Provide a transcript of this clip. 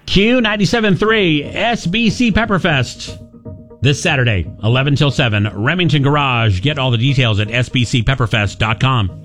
Q97.3 SBC Pepperfest. This Saturday, 11 till 7, Remington Garage. Get all the details at sbcpepperfest.com.